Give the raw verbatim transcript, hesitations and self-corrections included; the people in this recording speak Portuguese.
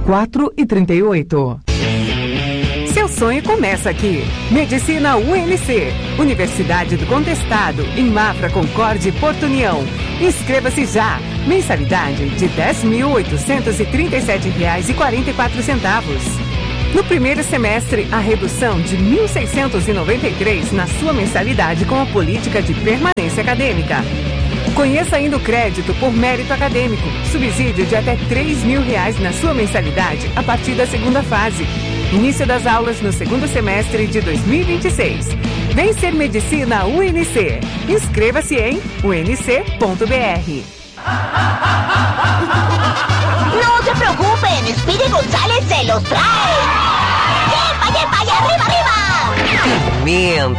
quatro e trinta e oito. Seu sonho começa aqui. Medicina U N C, Universidade do Contestado, em Mafra, Concórdia e Porto União. Inscreva-se já. Mensalidade de dez mil oitocentos e trinta e sete reais e quarenta e quatro centavos. No primeiro semestre, a redução de mil seiscentos e noventa e três na sua mensalidade com a política de permanência acadêmica. Conheça ainda o crédito por mérito acadêmico, subsídio de até três mil reais na sua mensalidade a partir da segunda fase. Início das aulas no segundo semestre de dois mil e vinte e seis. Vem ser Medicina U N C. Inscreva-se em u n c ponto b r. No se preocupen, Speedy González se los trae. ¡Yepa, yepa, y arriba, arriba! Pimenta.